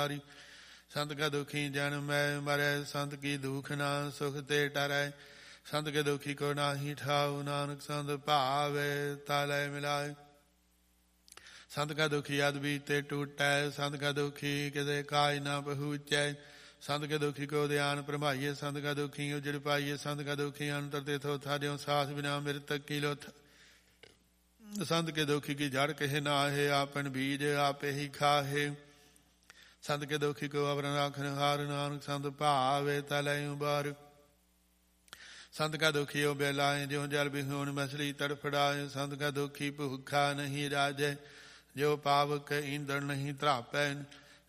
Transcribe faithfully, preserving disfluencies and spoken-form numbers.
ਸੰਤ ਕਾ ਦੁਖੀ ਜਨ ਮੈਂ ਮਰੈ, ਸੰਤ ਕੀ ਦੁਖ ਨਾ ਸੁਖ ਤੇ ਟਰੈ। ਸੰਤ ਕੇ ਦੁਖੀ ਕੋ ਨਾਹੀ ਠਾਉ, ਨਾਨਕ ਸੰਤ ਭਾਵੇ ਤਾ ਲੈ ਮਿਲਾਏ। ਸੰਤ ਕਾ ਦੁਖੀ ਅਦ ਬੀਤੇ ਟੂਟੈ, ਸੰਤ ਕਾ ਦੁਖੀ ਕਿਤੇ ਕਾਜ ਨਾ ਪਹੁੰਚੈ। ਸੰਤ ਕੇ ਦੁਖੀ ਕੋ ਧਿਆਨ ਪ੍ਰਮਾਈਏ, ਸੰਤ ਕਾ ਦੁਖੀ ਉਜੜ ਪਾਈਏ। ਸੰਤ ਕਾ ਦੁਖੀ ਅੰਤਰ ਤੇ ਥੋਥਾ, ਜਿਉ ਸਾਸ ਬਿਨਾ ਮਿਰਤਕ ਕੀ ਲੋਥ। ਸੰਤ ਕੇ ਦੁਖੀ ਕੀ ਜੜ ਕਹੇ ਨਾਹੇ, ਆਪਨ ਬੀਜ ਆਪੇ ਹੀ ਖਾਹੇ। ਸੰਤ ਕੇ ਦੁਖੀ ਕੋ ਅਵਰਨ ਰਾਖਨ ਹਾਰ, ਨਾਨਕ ਸੰਤ ਭਾਵੇ ਤਾ ਲੈ ਉਬਾਰ। ਸੰਤ ਕਾ ਦੁਖੀ ਉਹ ਬੇਲਾਏ, ਜਿਉ ਜਲ ਬਿਹੂਣ ਮਛਲੀ ਤੜਫੜਾਏ। ਸੰਤ ਕਾ ਦੁਖੀ ਭੁੱਖਾ ਨਹੀਂ ਰਾਜੈ, ਜੋ ਪਾਵਕ ਇੰਦਰ ਨਹੀਂ ਧਰਾਪੈ।